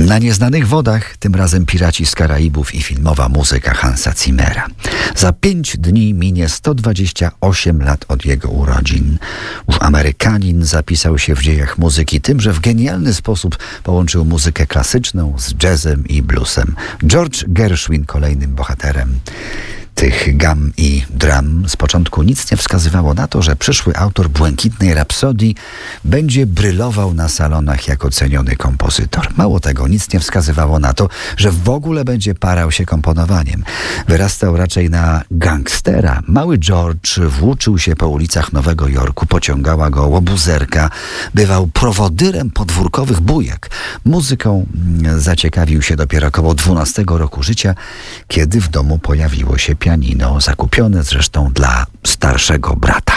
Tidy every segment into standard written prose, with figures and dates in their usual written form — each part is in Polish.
Na nieznanych wodach, tym razem Piraci z Karaibów i filmowa muzyka Hansa Zimmera. Za 5 dni minie 128 lat od jego urodzin. Ów Amerykanin zapisał się w dziejach muzyki tym, że w genialny sposób połączył muzykę klasyczną z jazzem i bluesem. George Gershwin kolejnym bohaterem tych gam i dram. Z początku nic nie wskazywało na to, że przyszły autor Błękitnej Rapsodii będzie brylował na salonach jako ceniony kompozytor. Mało tego, nic nie wskazywało na to, że w ogóle będzie parał się komponowaniem. Wyrastał raczej na gangstera. Mały George włóczył się po ulicach Nowego Jorku, pociągała go łobuzerka, bywał prowodyrem podwórkowych bujek. Muzyką zaciekawił się dopiero około 12 roku życia, kiedy w domu pojawiło się pianino, zakupione zresztą dla starszego brata.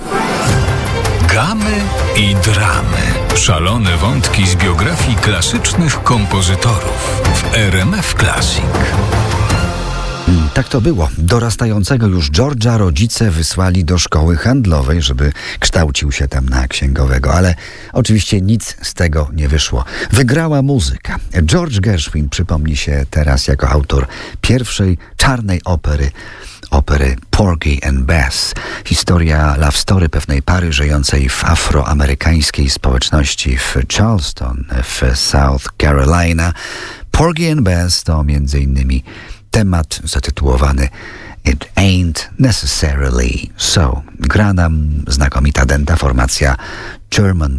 Gamy i dramy. Szalone wątki z biografii klasycznych kompozytorów w RMF Classic. Tak to było. Dorastającego już George'a rodzice wysłali do szkoły handlowej, żeby kształcił się tam na księgowego, ale oczywiście nic z tego nie wyszło. Wygrała muzyka. George Gershwin przypomni się teraz jako autor pierwszej czarnej opery Porgy and Bess. Historia love story pewnej pary żyjącej w afroamerykańskiej społeczności w Charleston w South Carolina. Porgy and Bess to m.in. temat zatytułowany It Ain't Necessarily So. Gra nam znakomita dęta formacja German